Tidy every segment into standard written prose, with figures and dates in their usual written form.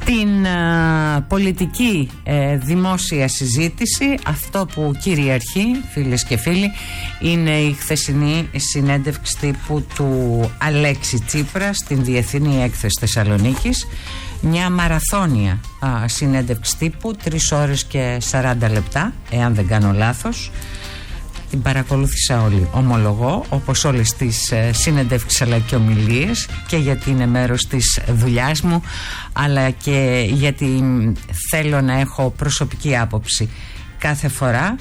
Στην πολιτική δημόσια συζήτηση αυτό που κυριαρχεί, φίλες και φίλοι, είναι η χθεσινή συνέντευξη τύπου του Αλέξη Τσίπρα στην Διεθνή Έκθεση Θεσσαλονίκης. Μια μαραθώνια συνέντευξη τύπου, 3 ώρες και 40 λεπτά, εάν δεν κάνω λάθος. Την παρακολούθησα όλη, ομολογώ, όπως όλες τις συνεντεύξεις αλλά και ομιλίες, και γιατί είναι μέρος της δουλειάς μου, αλλά και γιατί θέλω να έχω προσωπική άποψη κάθε φορά.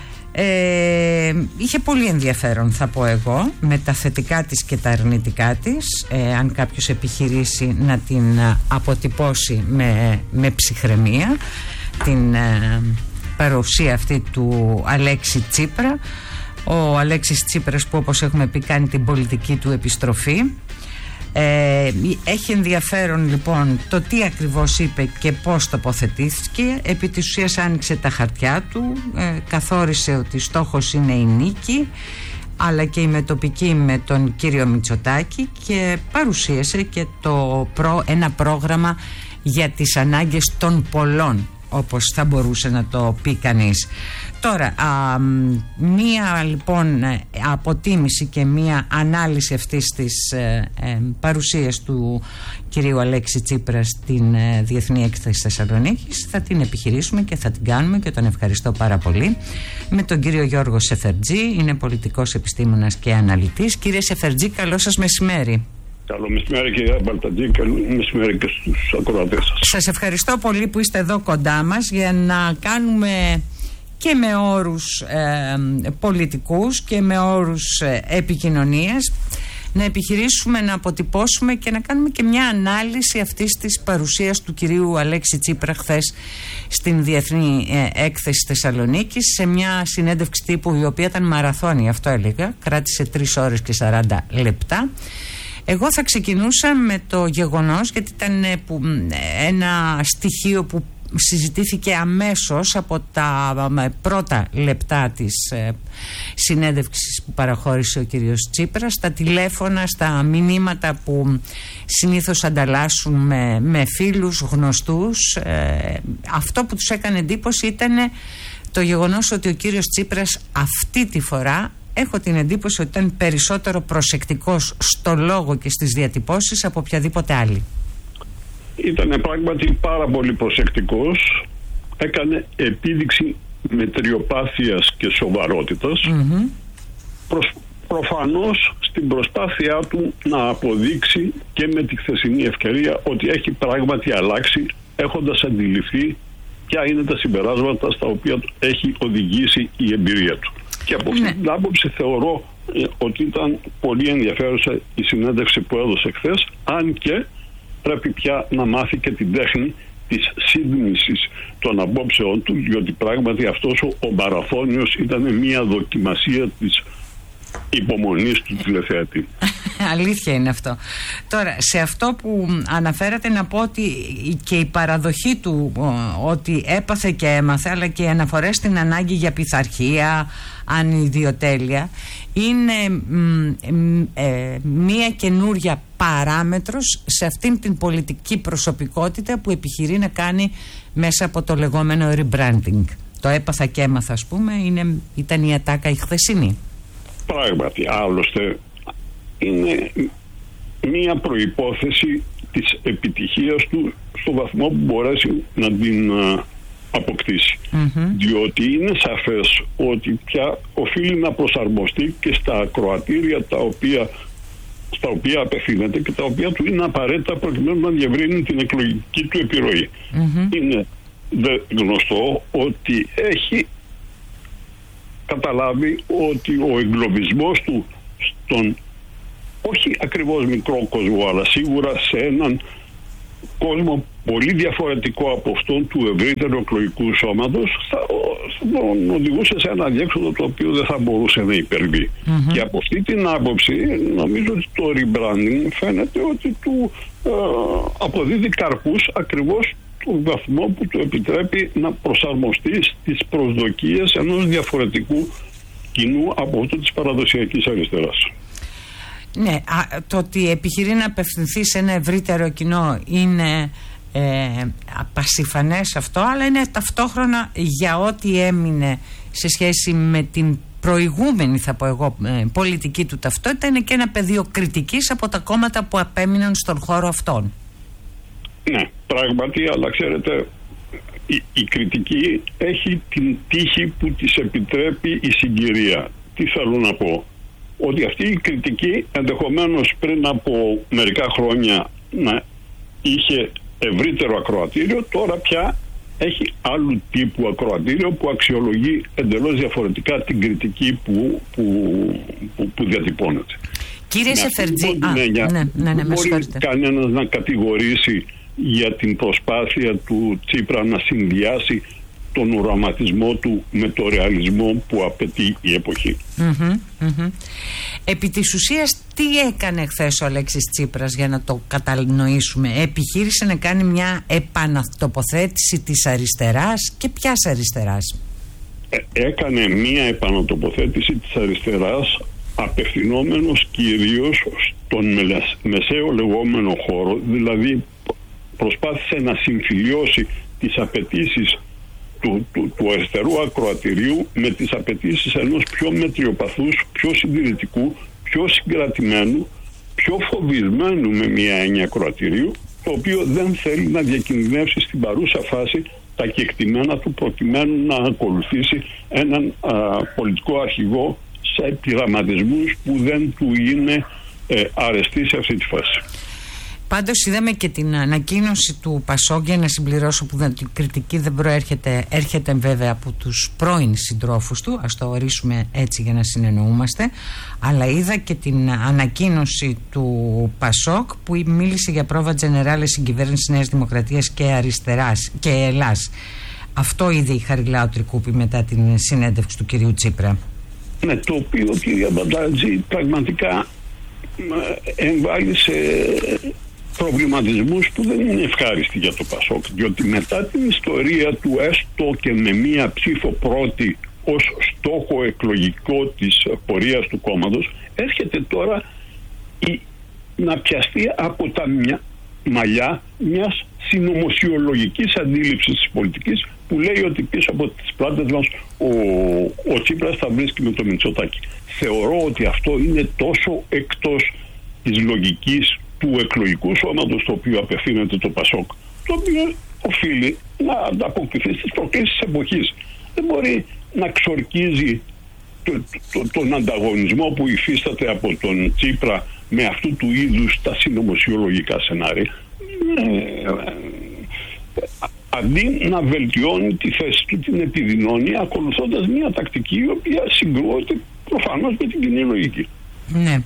Είχε πολύ ενδιαφέρον, θα πω εγώ, με τα θετικά της και τα αρνητικά της, αν κάποιος επιχειρήσει να την αποτυπώσει με ψυχραιμία, την παρουσία αυτή του Αλέξη Τσίπρα. Ο Αλέξης Τσίπρας, που όπως έχουμε πει κάνει την πολιτική του επιστροφή, έχει ενδιαφέρον λοιπόν το τι ακριβώς είπε και πώς τοποθετήθηκε. Επί της ουσίας άνοιξε τα χαρτιά του, καθόρισε ότι στόχος είναι η νίκη αλλά και η μετοπική με τον κύριο Μητσοτάκη, και παρουσίασε και ένα πρόγραμμα για τις ανάγκες των πολλών, όπως θα μπορούσε να το πει κανείς. Τώρα, μία λοιπόν αποτίμηση και μία ανάλυση αυτής της παρουσίας του κυρίου Αλέξη Τσίπρα στην Διεθνή Έκθεση Θεσσαλονίκης θα την επιχειρήσουμε και θα την κάνουμε, και τον ευχαριστώ πάρα πολύ, με τον κύριο Γιώργο Σεφερτζή. Είναι πολιτικός επιστήμονας και αναλυτής. Κύριε Σεφερτζή, καλό σας μεσημέρι. Καλό μεσημέρι κυρία Μπαλτατζή, καλό μεσημέρι και στους ακροατές σας. Σας ευχαριστώ πολύ που είστε εδώ κοντά μας για να κάνουμε και με όρους πολιτικούς και με όρους επικοινωνίας, να επιχειρήσουμε να αποτυπώσουμε και να κάνουμε και μια ανάλυση αυτής της παρουσίας του κυρίου Αλέξη Τσίπρα χθες στην Διεθνή Έκθεση Θεσσαλονίκης, σε μια συνέντευξη τύπου η οποία ήταν μαραθώνια, αυτό έλεγα, κράτησε 3 ώρες και 40 λεπτά. Εγώ θα ξεκινούσα με το γεγονός, γιατί ήταν ένα στοιχείο που συζητήθηκε αμέσως από τα πρώτα λεπτά της συνέντευξης που παραχώρησε ο κύριος Τσίπρας, στα τηλέφωνα, στα μηνύματα που συνήθως ανταλλάσσουν με φίλους, γνωστούς. Αυτό που τους έκανε εντύπωση ήταν το γεγονός ότι ο κύριος Τσίπρας αυτή τη φορά, έχω την εντύπωση ότι ήταν περισσότερο προσεκτικός στο λόγο και στις διατυπώσεις από οποιαδήποτε άλλη. Ήταν πράγματι πάρα πολύ προσεκτικός, έκανε επίδειξη μετριοπάθειας και σοβαρότητας, προφανώς στην προσπάθειά του να αποδείξει και με τη χθεσινή ευκαιρία ότι έχει πράγματι αλλάξει, έχοντας αντιληφθεί ποια είναι τα συμπεράσματα στα οποία έχει οδηγήσει η εμπειρία του. Και από αυτή την άποψη θεωρώ ότι ήταν πολύ ενδιαφέρουσα η συνέντευξη που έδωσε χθες, αν και πρέπει πια να μάθει και την τέχνη της σύντμησης των απόψεών του, διότι πράγματι αυτός ο μαραθώνιος ήταν μια δοκιμασία της υπομονής του τηλεθεατή. Αλήθεια είναι αυτό. Τώρα, σε αυτό που αναφέρατε, να πω ότι και η παραδοχή του ότι έπαθε και έμαθε, αλλά και οι αναφορές στην ανάγκη για πειθαρχία, ανιδιοτέλεια, είναι μία καινούρια παράμετρος σε αυτήν την πολιτική προσωπικότητα που επιχειρεί να κάνει μέσα από το λεγόμενο rebranding. Το έπαθα και έμαθα, ας πούμε, ήταν η ατάκα η χθεσινή. Πράγματι, άλλωστε είναι μία προϋπόθεση της επιτυχίας του στο βαθμό που μπορέσει να την αποκτήσει. Διότι είναι σαφές ότι πια οφείλει να προσαρμοστεί και στα ακροατήρια στα οποία απευθύνεται και τα οποία του είναι απαραίτητα προκειμένου να διευρύνει την εκλογική του επιρροή. Είναι γνωστό ότι έχει καταλάβει ότι ο εγκλωβισμός του στον όχι ακριβώς μικρό κόσμο, αλλά σίγουρα σε έναν κόσμο πολύ διαφορετικό από αυτόν του ευρύτερου εκλογικού σώματος, θα τον οδηγούσε σε ένα αδιέξοδο το οποίο δεν θα μπορούσε να υπερβεί. Και από αυτή την άποψη νομίζω ότι το rebranding φαίνεται ότι του αποδίδει καρπούς ακριβώς του βαθμό που του επιτρέπει να προσαρμοστεί στις προσδοκίες ενός διαφορετικού κοινού από αυτό της παραδοσιακής αριστεράς. Ναι, το ότι επιχειρεί να απευθυνθεί σε ένα ευρύτερο κοινό είναι πασιφανές αυτό, αλλά είναι ταυτόχρονα για ό,τι έμεινε σε σχέση με την προηγούμενη, θα πω εγώ, πολιτική του ταυτότητα. Είναι και ένα πεδίο κριτικής από τα κόμματα που απέμειναν στον χώρο αυτόν. Ναι, πράγματι, αλλά ξέρετε, η κριτική έχει την τύχη που της επιτρέπει η συγκυρία. Τι θέλω να πω? Ότι αυτή η κριτική ενδεχομένως πριν από μερικά χρόνια να είχε ευρύτερο ακροατήριο, τώρα πια έχει άλλου τύπου ακροατήριο που αξιολογεί εντελώς διαφορετικά την κριτική που διατυπώνεται. Κύριε Σεφερτζή, δεν μπορεί κανένας να κατηγορήσει για την προσπάθεια του Τσίπρα να συνδυάσει τον οραματισμό του με το ρεαλισμό που απαιτεί η εποχή. Επί της ουσίας, τι έκανε χθες ο Αλέξης Τσίπρας, για να το κατανοήσουμε? Επιχείρησε να κάνει μια επανατοποθέτηση της αριστεράς, και ποιας αριστεράς? Έκανε μια επανατοποθέτηση της αριστεράς απευθυνόμενος κυρίως στον μεσαίο λεγόμενο χώρο, δηλαδή προσπάθησε να συμφιλιώσει τις απαιτήσεις του αριστερού ακροατηρίου με τις απαιτήσεις ενός πιο μετριοπαθούς, πιο συντηρητικού, πιο συγκρατημένου, πιο φοβισμένου με μια έννοια ακροατηρίου, το οποίο δεν θέλει να διακινδυνεύσει στην παρούσα φάση τα κεκτημένα του, προκειμένου να ακολουθήσει έναν πολιτικό αρχηγό σε πειραματισμούς που δεν του είναι αρεστοί σε αυτή τη φάση. Πάντως είδαμε και την ανακοίνωση του Πασόκ, για να συμπληρώσω, που η κριτική δεν προέρχεται, έρχεται βέβαια από τους πρώην συντρόφους του, ας το ορίσουμε έτσι για να συνεννοούμαστε, αλλά είδα και την ανακοίνωση του Πασόκ που μίλησε για πρόβα τζενεράλε συγκυβέρνηση Νέας Δημοκρατίας και Αριστεράς και Ελλάς. Αυτό είδε η Χαριλάου Τρικούπη μετά την συνέντευξη του κυρίου Τσίπρα. Ναι, το οποίο, κύριε Μπαντάζη, πραγματικά εμβάλλει σε προβληματισμούς που δεν είναι ευχάριστοι για το Πασόκ, διότι μετά την ιστορία του, έστω και με μία ψήφο πρώτη ως στόχο εκλογικό της πορείας του κόμματος, έρχεται τώρα να πιαστεί από τα μαλλιά μιας συνωμοσιολογικής αντίληψης της πολιτικής, που λέει ότι πίσω από τις πλάτες μας ο Τσίπρας θα βρίσκει με το Μητσοτάκη. Θεωρώ ότι αυτό είναι τόσο εκτός της λογικής του εκλογικού σώματος το οποίο απευθύνεται το Πασόκ, το οποίο οφείλει να ανταποκριθεί στις προκλήσεις της εποχής. Δεν μπορεί να ξορκίζει τον ανταγωνισμό που υφίσταται από τον Τσίπρα με αυτού του είδους τα συνωμοσιολογικά σενάρια, αντί να βελτιώνει τη θέση του, την επιδεινώνει, ακολουθώντας μια τακτική η οποία συγκρούεται προφανώς με την κοινή λογική. Ναι.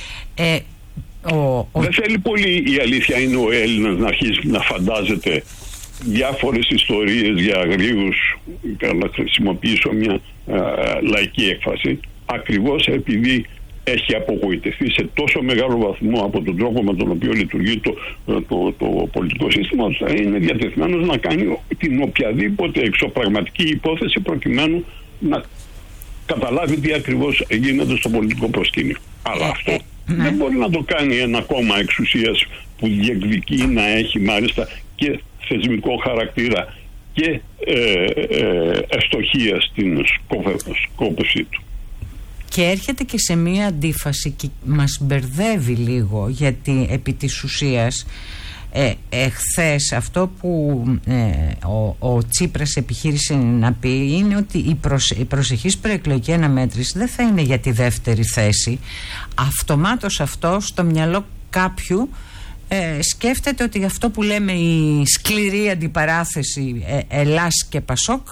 Δεν θέλει πολύ, η αλήθεια είναι, ο Έλληνας να αρχίσει να φαντάζεται διάφορες ιστορίες για αγρίους, να χρησιμοποιήσω μια λαϊκή έκφραση, ακριβώς επειδή έχει απογοητευτεί σε τόσο μεγάλο βαθμό από τον τρόπο με τον οποίο λειτουργεί το πολιτικό σύστημα, θα είναι διατεθειμένος να κάνει την οποιαδήποτε εξωπραγματική υπόθεση προκειμένου να καταλάβει τι ακριβώς γίνεται στο πολιτικό προσκήνιο. Αλλά αυτό δεν μπορεί να το κάνει ένα κόμμα εξουσίας που διεκδικεί να έχει μάλιστα και θεσμικό χαρακτήρα και ευστοχία στην σκόπευσή του. Και έρχεται και σε μία αντίφαση και μας μπερδεύει λίγο, γιατί επί της ουσίας χθες αυτό που ο Τσίπρας επιχείρησε να πει είναι ότι η προσεχής προεκλογική αναμέτρηση δεν θα είναι για τη δεύτερη θέση. Αυτομάτως αυτό στο μυαλό κάποιου σκέφτεται ότι αυτό που λέμε η σκληρή αντιπαράθεση Ελλάς και Πασόκ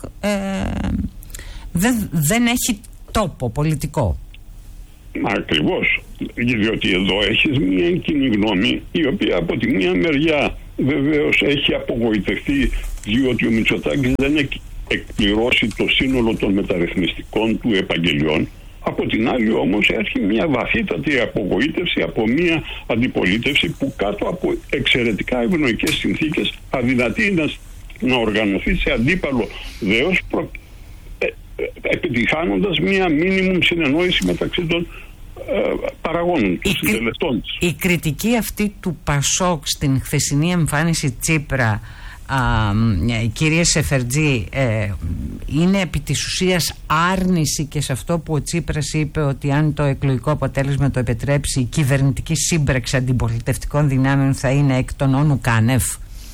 δεν έχει τόπο πολιτικό. Ακριβώς, διότι εδώ έχεις μια κοινή γνώμη η οποία από τη μία μεριά βεβαίως έχει απογοητευτεί διότι ο Μητσοτάκης δεν έχει εκπληρώσει το σύνολο των μεταρρυθμιστικών του επαγγελιών. Από την άλλη όμως έχει μια βαθύτατη απογοήτευση από μια αντιπολίτευση που κάτω από εξαιρετικά ευνοϊκές συνθήκες αδυνατεί να οργανωθεί σε αντίπαλο δέος, επιτυχάνοντας μια μίνιμουμ συνεννόηση μεταξύ των παραγόνων, των συντελεστών της. Η κριτική αυτή του ΠΑΣΟΚ στην χθεσινή εμφάνιση Τσίπρα, κυρία Σεφερτζή, είναι επί της ουσίας άρνηση και σε αυτό που ο Τσίπρας είπε, ότι αν το εκλογικό αποτέλεσμα το επιτρέψει, η κυβερνητική σύμπραξη αντιπολιτευτικών δυνάμεων θα είναι εκ των όνου κάνευ?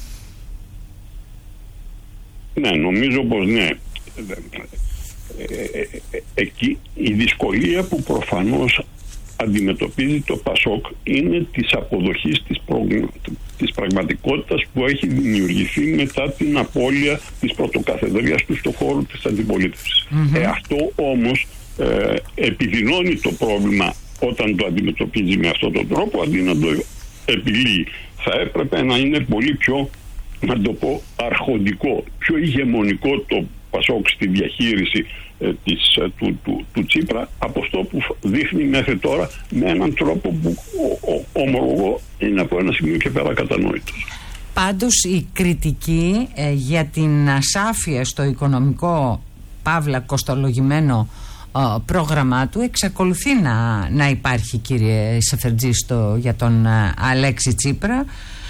Ναι, νομίζω πως ναι. Εκεί η δυσκολία που προφανώς αντιμετωπίζει το ΠΑΣΟΚ είναι της αποδοχής της πραγματικότητας που έχει δημιουργηθεί μετά την απώλεια της πρωτοκαθεδρίας του στον χώρο της αντιπολίτευσης. Αυτό όμως επιδεινώνει το πρόβλημα όταν το αντιμετωπίζει με αυτόν τον τρόπο, αντί να το επιλύει. Θα έπρεπε να είναι πολύ πιο, να το πω, αρχοντικό, πιο ηγεμονικό το ΠΑΣΟΚ στη διαχείριση του Τσίπρα από αυτό που δείχνει μέχρι τώρα, με έναν τρόπο που ομολογώ είναι από ένα σημείο και πέρα κατανόητος. Πάντως η κριτική για την ασάφεια στο οικονομικό παύλα κοστολογημένο πρόγραμμά του εξακολουθεί να υπάρχει, κύριε Σεφερτζή, για τον Αλέξη Τσίπρα.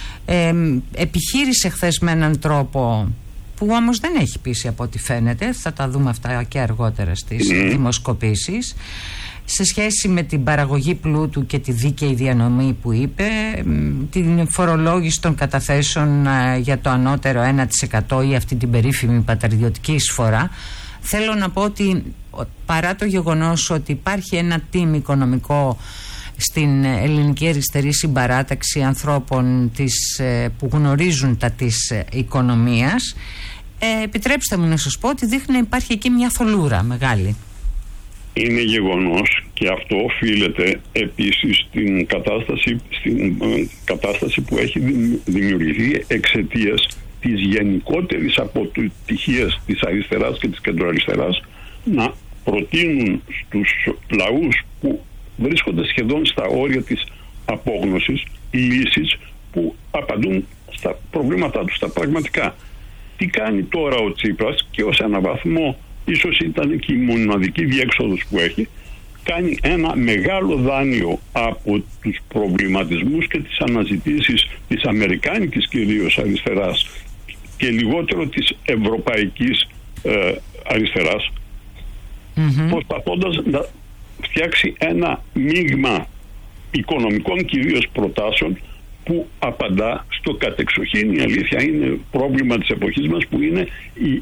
Επιχείρησε χθες με έναν τρόπο που όμως δεν έχει πείσει από ό,τι φαίνεται, θα τα δούμε αυτά και αργότερα στις δημοσκοπήσεις, σε σχέση με την παραγωγή πλούτου και τη δίκαιη διανομή που είπε, την φορολόγηση των καταθέσεων για το ανώτερο 1% ή αυτή την περίφημη πατριωτική εισφορά. Θέλω να πω ότι παρά το γεγονός ότι υπάρχει ένα team οικονομικό στην ελληνική αριστερή συμπαράταξη ανθρώπων που γνωρίζουν τα της οικονομίας, επιτρέψτε μου να σας πω ότι δείχνει να υπάρχει εκεί μια θολούρα μεγάλη. Είναι γεγονός, και αυτό οφείλεται επίσης στην κατάσταση που έχει δημιουργηθεί εξαιτίας της γενικότερης αποτυχίας της αριστεράς και της κεντροαριστεράς να προτείνουν στους λαούς που βρίσκονται σχεδόν στα όρια της απόγνωσης λύσεις που απαντούν στα προβλήματά τους, στα πραγματικά. Τι κάνει τώρα ο Τσίπρας, και ως ένα βαθμό ίσως ήταν και η μοναδική διέξοδος που έχει, κάνει ένα μεγάλο δάνειο από τους προβληματισμούς και τις αναζητήσεις της αμερικάνικης κυρίως αριστεράς και λιγότερο της ευρωπαϊκής αριστεράς, προσπαθώντας να φτιάξει ένα μείγμα οικονομικών κυρίως προτάσεων που απαντά στο κατεξοχήν, η αλήθεια είναι, πρόβλημα της εποχής μας, που είναι η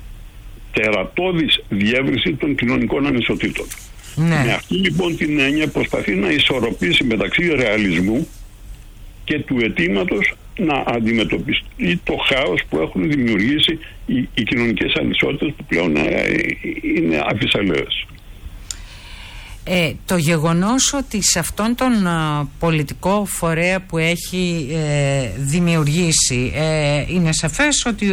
τερατώδης διεύρυνση των κοινωνικών ανισοτήτων. Ναι. Με αυτή λοιπόν την έννοια προσπαθεί να ισορροπήσει μεταξύ ρεαλισμού και του αιτήματος να αντιμετωπιστεί το χάος που έχουν δημιουργήσει οι κοινωνικές ανισότητες, που πλέον είναι αφισαλέες. Το γεγονός ότι σε αυτόν τον πολιτικό φορέα που έχει δημιουργήσει, είναι σαφές ότι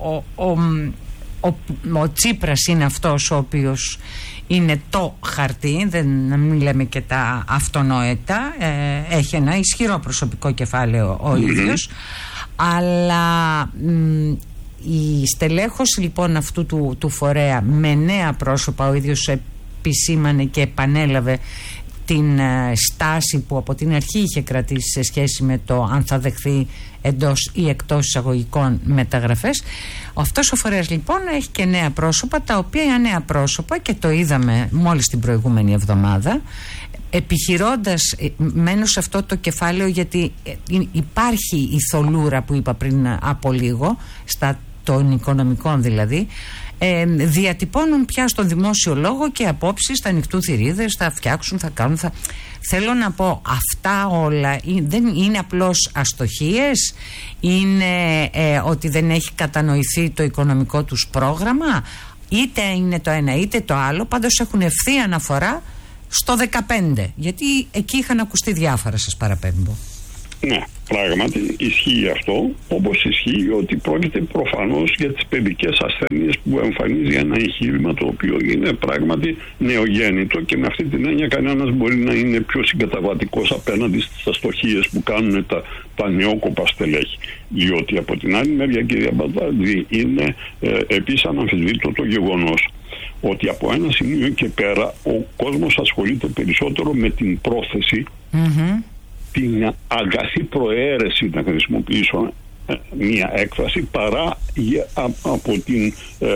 ο Τσίπρας είναι αυτός ο οποίος είναι το χαρτί, να μην λέμε και τα αυτονόητα, έχει ένα ισχυρό προσωπικό κεφάλαιο ο ίδιος, αλλά η στελέχωση λοιπόν αυτού του φορέα με νέα πρόσωπα, ο ίδιος επισήμανε και επανέλαβε την στάση που από την αρχή είχε κρατήσει σε σχέση με το αν θα δεχθεί εντός ή εκτός εισαγωγικών μεταγραφές. Αυτός ο φορέας λοιπόν έχει και νέα πρόσωπα, τα οποία νέα πρόσωπα, και το είδαμε μόλις την προηγούμενη εβδομάδα, επιχειρώντας, μένω σε αυτό το κεφάλαιο γιατί υπάρχει η θολούρα που είπα πριν από λίγο, των οικονομικών δηλαδή, διατυπώνουν πια στον δημόσιο λόγο και απόψεις, θα ανοιχτούν θηρίδες, θα φτιάξουν, θα κάνουν, θέλω να πω, αυτά όλα δεν είναι απλώς αστοχίες, είναι ότι δεν έχει κατανοηθεί το οικονομικό τους πρόγραμμα, είτε είναι το ένα είτε το άλλο, πάντως έχουν ευθεία αναφορά στο 15, γιατί εκεί είχαν ακουστεί διάφορα, σας παραπέμπω. Ναι, πράγματι ισχύει αυτό, όπως ισχύει ότι πρόκειται προφανώς για τις παιδικές ασθένειες που εμφανίζει ένα εγχείρημα το οποίο είναι πράγματι νεογέννητο, και με αυτή την έννοια κανένας μπορεί να είναι πιο συγκαταβατικός απέναντι στις αστοχίες που κάνουν τα νεόκοπα στελέχη. Διότι από την άλλη μεριά, κυρία Μπατζή, είναι επίσης αναμφισβήτητο το γεγονός ότι από ένα σημείο και πέρα ο κόσμος ασχολείται περισσότερο με την πρόθεση, την αγαθή προαίρεση, να χρησιμοποιήσω μία έκφραση, παρά από την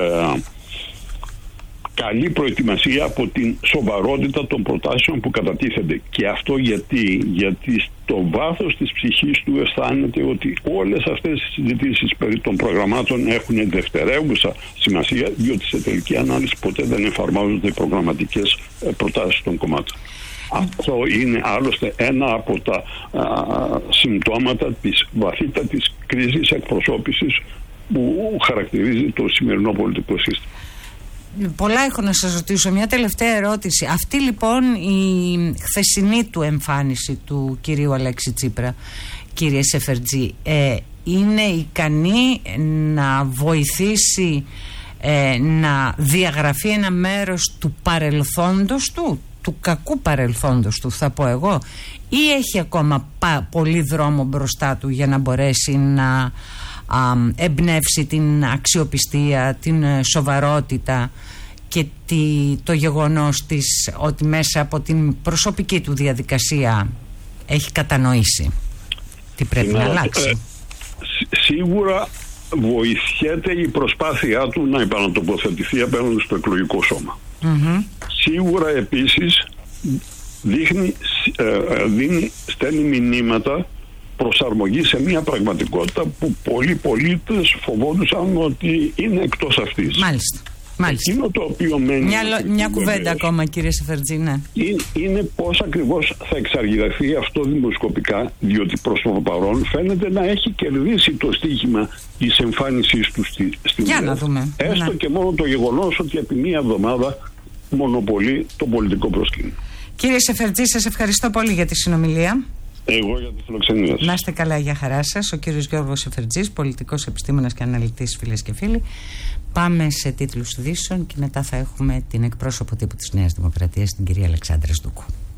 καλή προετοιμασία, από την σοβαρότητα των προτάσεων που κατατίθενται. Και αυτό γιατί στο βάθος της ψυχής του αισθάνεται ότι όλες αυτές οι συζητήσεις περί των προγραμμάτων έχουν δευτερεύουσα σημασία, διότι σε τελική ανάλυση ποτέ δεν εφαρμόζονται οι προγραμματικές προτάσεις των κομμάτων. Αυτό είναι άλλωστε ένα από τα συμπτώματα της βαθύτατης κρίσης εκπροσώπησης που χαρακτηρίζει το σημερινό πολιτικό σύστημα. Πολλά έχω να σας ρωτήσω. Μια τελευταία ερώτηση. Αυτή λοιπόν η χθεσινή του εμφάνιση του κυρίου Αλέξη Τσίπρα, κύριε Σεφερτζή, είναι ικανή να βοηθήσει να διαγραφεί ένα μέρος του παρελθόντος του κακού παρελθόντος του, θα πω εγώ, ή έχει ακόμα πολύ δρόμο μπροστά του για να μπορέσει να εμπνεύσει την αξιοπιστία, την σοβαρότητα και το γεγονός της ότι μέσα από την προσωπική του διαδικασία έχει κατανοήσει τι πρέπει να αλλάξει? Σίγουρα βοηθιέται η προσπάθειά του να επανατοποθετηθεί απέναντι στο εκλογικό σώμα. Σίγουρα επίσης στέλνει μηνύματα προσαρμογή σε μια πραγματικότητα που πολλοί πολίτες φοβόντουσαν ότι είναι εκτός αυτής. Μάλιστα. Εκείνο το οποίο μένει... Μια κουβέντα ακόμα, κύριε Σεφερτζή, ναι. Είναι πώς ακριβώς θα εξαργυραθεί αυτό δημοσκοπικά, διότι προς το παρόν φαίνεται να έχει κερδίσει το στοίχημα της εμφάνισής του στην Για να δούμε. Έστω και μόνο το γεγονός ότι επί μία εβδομάδα μονοπολεί το πολιτικό προσκήνιο. Κύριε Σεφερτζή, σας ευχαριστώ πολύ για τη συνομιλία. Εγώ για τη φιλοξενία σας. Να είστε καλά, για χαρά σας. Ο κύριος Γιώργος Σεφερτζής, πολιτικός επιστήμονας και αναλυτής, φίλες και φίλοι. Πάμε σε τίτλους ειδήσεων και μετά θα έχουμε την εκπρόσωπο τύπου της Νέας Δημοκρατίας, την κυρία Αλεξάνδρα Στούκου.